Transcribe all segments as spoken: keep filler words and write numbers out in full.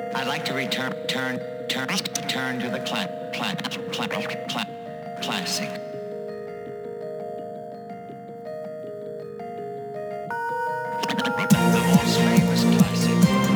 I'd like to return, turn, turn, turn to the cla- cla- cla- cla- classic. The most famous classic.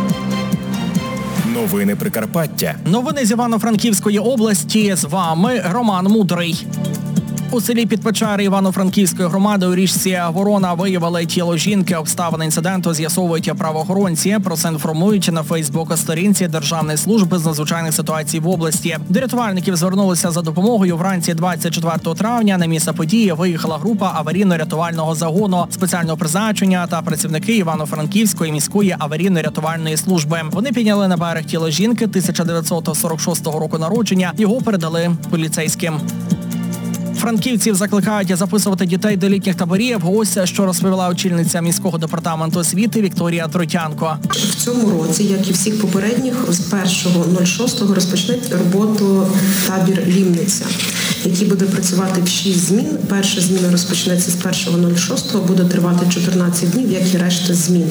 Новини Прикарпаття. Новини з Івано-Франківської області. З вами Роман Мудрий. У селі Підпечари Івано-Франківської громади у річці Ворона виявили тіло жінки. Обставини інциденту з'ясовують правоохоронці. Про це інформують на Фейсбук-сторінці Державної служби з надзвичайних ситуацій в області. До рятувальників звернулися за допомогою вранці двадцять четвертого травня. На місце події виїхала група аварійно-рятувального загону спеціального призначення та працівники Івано-Франківської міської аварійно-рятувальної служби. Вони підняли на берег тіло жінки тисяча дев'ятсот сорок шостого року народження. Його передали поліцейським. Франківців закликають записувати дітей до літніх таборів. Ось що розповіла очільниця міського департаменту освіти Вікторія Тротянко. В цьому році, як і всіх попередніх, з першого шостого розпочне роботу табір Лімниця, який буде працювати в шість змін. Перша зміна розпочнеться з першого шостого, буде тривати чотирнадцять днів, як і решта змін.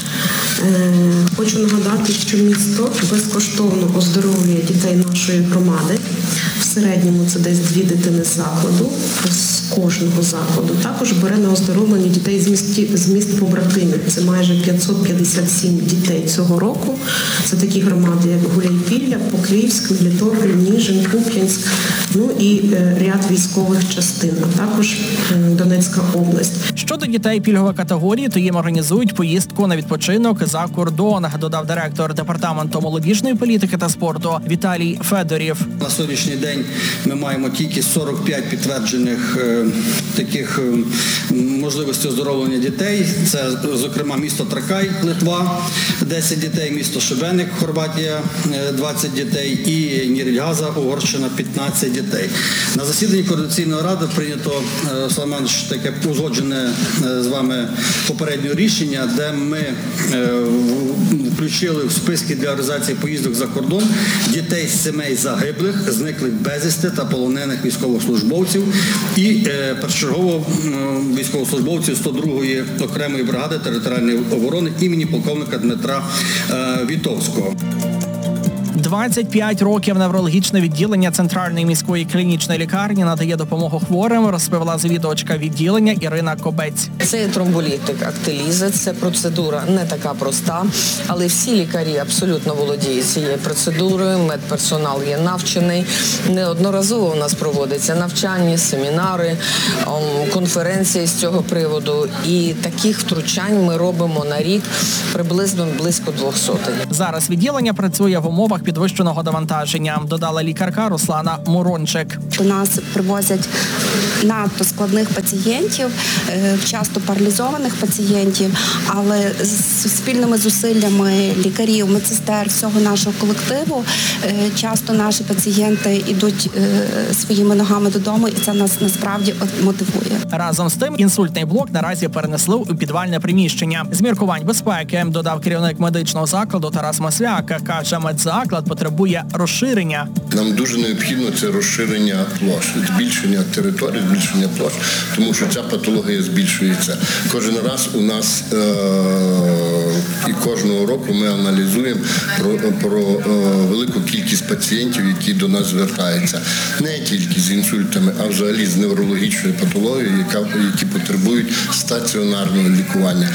Хочу нагадати, що місто безкоштовно оздоровлює дітей нашої громади. В середньому це десь дві дитини з закладу, з кожного закладу. Також бере на оздоровлення дітей з, місті, з міст побратимів. Це майже п'ятсот п'ятдесят сім дітей цього року. Це такі громади, як Гуляйпілля, Покрівськ, Мелітополь, Ніжин, Куп'янськ, ну і е, ряд військових частин, а також е, Донецька область. Щодо дітей пільгової категорії, то їм організують поїздку на відпочинок за кордон, додав директор департаменту молодіжної політики та спорту Віталій Федорів. На сьогоднішній день ми маємо тільки сорок п'ять підтверджених е, таких е, можливостей оздоровлення дітей. Це, зокрема, місто Тракай, Литва, десять дітей, місто Шебеник, Хорватія, е, двадцять дітей і Нірільгаза, Угорщина, п'ятнадцять дітей. На засіданні Координаційної ради прийнято е, саме таке узгоджене е, з вами попереднє рішення, де ми е, включили в списки для організації поїздок за кордон дітей з сімей загиблих, зниклих безвісти та полонених військовослужбовців і е, першочергово е, військовослужбовців сто другої окремої бригади територіальної оборони імені полковника Дмитра е, Вітовського. двадцять п'ять років неврологічне відділення Центральної міської клінічної лікарні надає допомогу хворим, розповіла завідувачка відділення Ірина Кобець. Це тромболітик актиліза, це процедура не така проста, але всі лікарі абсолютно володіють цією процедурою, медперсонал є навчений. Неодноразово у нас проводяться навчання, семінари, конференції з цього приводу. І таких втручань ми робимо на рік приблизно близько двохсот. Зараз відділення працює в умовах підвищеного навантаження, додала лікарка Руслана Мурончик. До нас привозять надто складних пацієнтів, часто паралізованих пацієнтів, але з спільними зусиллями лікарів, медсестер, всього нашого колективу, часто наші пацієнти йдуть своїми ногами додому, і це нас насправді мотивує. Разом з тим, інсультний блок наразі перенесли у підвальне приміщення. З міркувань безпеки, додав керівник медичного закладу Тарас Масляк, каже, медзаклад потребує розширення. Нам дуже необхідно це розширення площ, збільшення території, збільшення площ, тому що ця патологія збільшується. Кожен раз у нас е- і кожного року ми аналізуємо про, про е- велику кількість пацієнтів, які до нас звертаються. Не тільки з інсультами, а взагалі з неврологічною патологією, яка, які потребують стаціонарного лікування.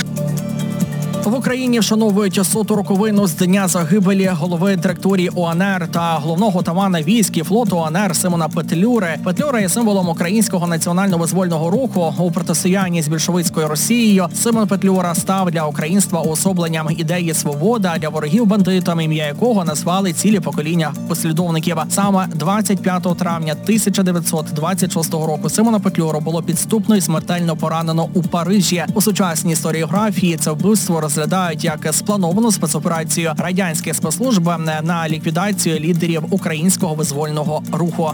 В Україні вшановують соту роковину з дня загибелі голови директорії ОНР та головного отамана військ і флоту ОНР Симона Петлюри. Петлюра є символом українського національно-визвольного руху у протистоянні з більшовицькою Росією. Симон Петлюра став для українства уособленням ідеї свободи, а для ворогів бандитом, ім'я якого назвали цілі покоління послідовників. Саме двадцять п'ятого травня тисяча дев'ятсот двадцять шостого року Симона Петлюру було підступно і смертельно поранено у Парижі. У сучасній історіографії це вбивство розглядають як сплановану спецоперацію радянських спецслужб на ліквідацію лідерів українського визвольного руху.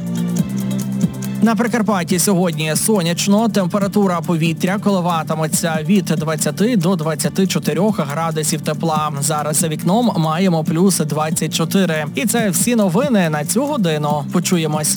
На Прикарпатті сьогодні сонячно, температура повітря коливатиметься від двадцяти до двадцяти чотирьох градусів тепла. Зараз за вікном маємо плюс двадцять чотири. І це всі новини на цю годину. Почуємось.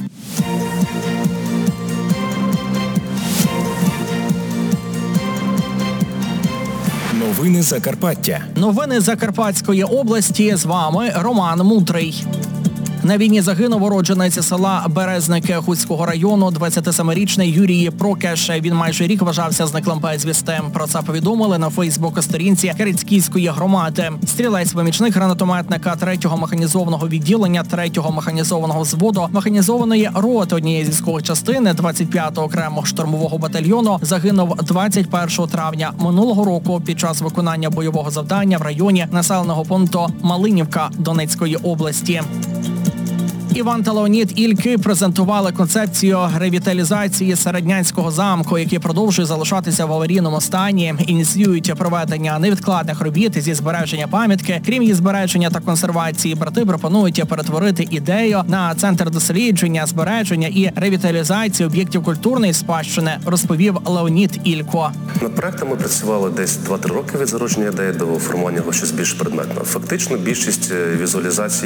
Новини Закарпаття. Новини Закарпатської області. З вами Роман Мудрий. На війні загинув уродженець села Березники Хуцького району двадцятисемирічний Юрій Прокеш. Він майже рік вважався зниклим безвісти. Про це повідомили на фейсбук-сторінці Керецькійської громади. Стрілець-помічник гранатометника третього механізованого відділення третього механізованого взводу механізованої роти однієї з військових частин двадцять п'ятого окремого штурмового батальйону загинув двадцять першого травня минулого року під час виконання бойового завдання в районі населеного пункту Малинівка Донецької області. Іван та Леонід Ільки презентували концепцію ревіталізації Середнянського замку, який продовжує залишатися в аварійному стані. Ініціюють проведення невідкладних робіт зі збереження пам'ятки. Крім її збереження та консервації, брати пропонують перетворити ідею на центр дослідження, збереження і ревіталізації об'єктів культурної спадщини, розповів Леонід Ілько. Над проектом ми працювали десь два-три роки від зародження ідеї до формування його щось більш предметного. Фактично, більшість візуалізацій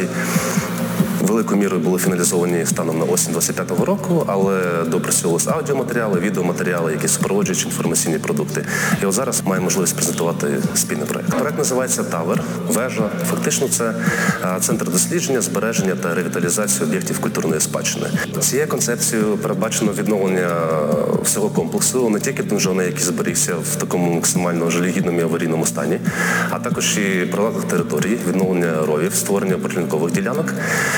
великою мірою були фіналізовані станом на осінь двадцять п'ятого року, але допрацьовувалися аудіоматеріали, відеоматеріали, які супроводжують інформаційні продукти. І от зараз маємо можливість презентувати спільний проект. Проект називається «Тавер», «Вежа». Фактично це центр дослідження, збереження та ревіталізації об'єктів культурної спадщини. Цією концепцією передбачено відновлення всього комплексу, не тільки донжона, який зберігся в такому максимально жалюгідному і аварійному стані, а також і прилеглих територій, відновлення ровів, створення прилінкових ділянок,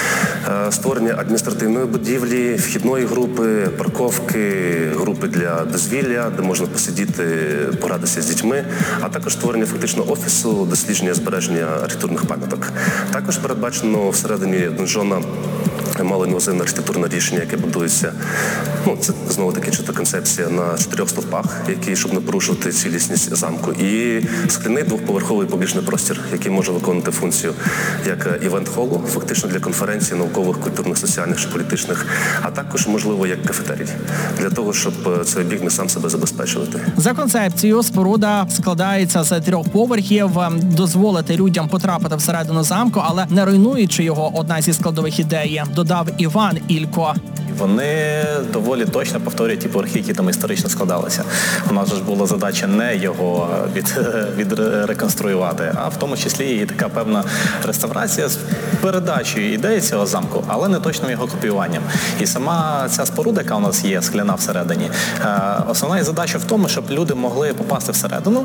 створення адміністративної будівлі, вхідної групи, парковки, групи для дозвілля, де можна посидіти, порадитися з дітьми, а також створення фактично офісу, дослідження збереження архітектурних пам'яток. Також передбачено всередині донжона малоінвазивне архітектурне рішення, яке будується, ну, це знову-таки чита концепція на чотирьох стовпах, які, щоб не порушувати цілісність замку, і скляний двохповерховий публічний простір, який може виконувати функцію як івент-холу, фактично для конференцій, наукових, культурних, соціальних чи політичних, а також, можливо, як кафетерій, для того, щоб цей об'єкт не сам себе забезпечувати. За концепцією, споруда складається з трьох поверхів, дозволити людям потрапити всередину замку, але не руйнуючи його, одна зі складових ідей, додав Іван Ілько. Вони доволі точно повторюють ті поверхи, які там історично складалися. У нас ж була задача не його від, відреконструювати, а в тому числі і така певна реставрація з передачею ідеї цього замку, але не точним його копіюванням. І сама ця споруда, яка у нас є, скляна всередині, основна задача в тому, щоб люди могли попасти всередину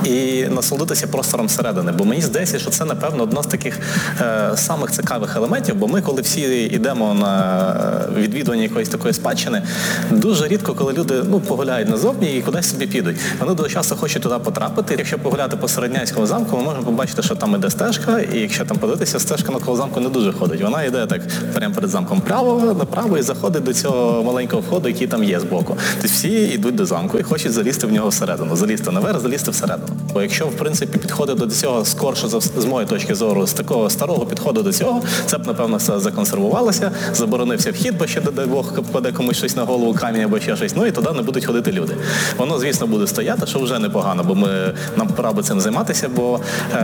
і насолодитися простором всередини. Бо мені здається, що це, напевно, одна з таких е, самих цікавих елементів, бо ми, коли всі йдемо на відвідування якоїсь такої спадщини, дуже рідко, коли люди ну, погуляють назовні і кудись собі підуть. Вони дуже часто хочуть туди потрапити. Якщо погуляти по Середнянському замку, ми можемо побачити, що там іде стежка, і якщо там подивитися, стежка навколо замку не дуже ходить. Вона йде так прямо перед замком право, направо і заходить до цього маленького входу, який там є збоку. Тобто всі йдуть до замку і хочуть залізти в нього всередину. Залізти наверх, залізти всередину. Бо якщо, в принципі, підходить до цього скорше, з моєї точки зору, з такого старого підходу до цього, це б, напевно, все законсервувалося, заборонився вхід, бо ще, дай Бог, паде комусь щось на голову, камінь або ще щось, ну і туди не будуть ходити люди. Воно, звісно, буде стояти, що вже непогано, бо ми, нам пора би цим займатися, бо,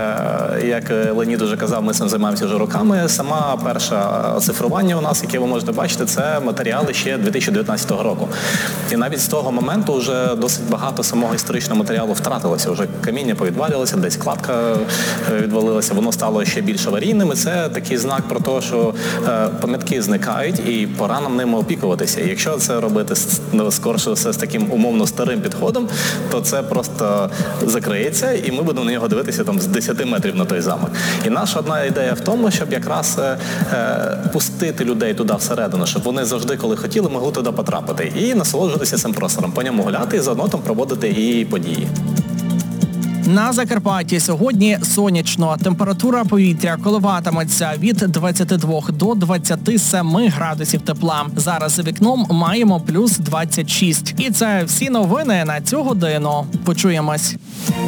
е, як Леонід уже казав, ми цим займаємося вже роками. Сама перша оцифрування у нас, яке ви можете бачити, це матеріали ще дві тисячі дев'ятнадцятого року. І навіть з того моменту вже досить багато самого історичного матеріалу втратилося. Вже каміння повідвалювалося, десь кладка відвалилася, воно стало ще більш аварійним. І це такий знак про те, що е, пам'ятки зникають і пора нам ними опікуватися. І якщо це робити скорше все з таким умовно старим підходом, то це просто закриється і ми будемо на нього дивитися там з десяти метрів на той замок. І наша одна ідея в тому, щоб якраз е, е, пустити людей туди всередину, щоб вони завжди, коли хотіли, могли туди потрапити і насолоджуватися цим простором, по ньому гуляти і заодно там проводити і події. На Закарпатті сьогодні сонячно. Температура повітря коливатиметься від двадцяти двох до двадцяти семи градусів тепла. Зараз за вікном маємо плюс двадцять шість. І це всі новини на цю годину. Почуємось.